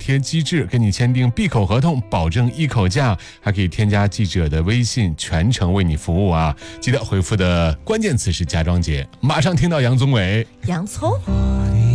贴机制，跟你签订闭口合同，保证一口价，还可以添加记者的微信，全程为你服务啊！记得回复的关键词是家装节。马上听到杨宗纬， 洋葱。